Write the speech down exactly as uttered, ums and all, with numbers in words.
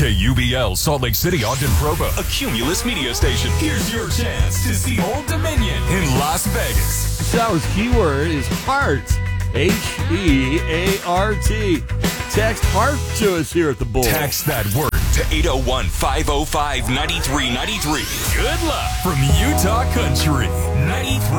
K U B L, Salt Lake City, Ogden, Provo, a Cumulus media station. Here's your chance to see Old Dominion in Las Vegas. This hour's keyword is heart. H E A R T. Text heart to us here at the Bull. Text that word to eight oh one, five oh five, nine three nine three. Good luck from Utah Country. ninety-three